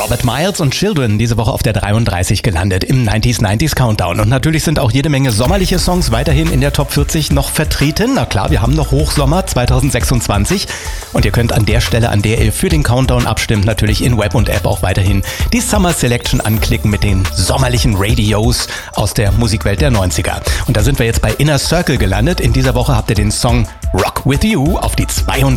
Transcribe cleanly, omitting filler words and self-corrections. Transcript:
Robert Miles und Children diese Woche auf der 33 gelandet im 90s Countdown. Und natürlich sind auch jede Menge sommerliche Songs weiterhin in der Top 40 noch vertreten. Na klar, wir haben noch Hochsommer 2026 und ihr könnt an der Stelle, an der ihr für den Countdown abstimmt, natürlich in Web und App auch weiterhin die Summer Selection anklicken mit den sommerlichen Radios aus der Musikwelt der 90er. Und da sind wir jetzt bei Inner Circle gelandet. In dieser Woche habt ihr den Song Rock With You auf die 32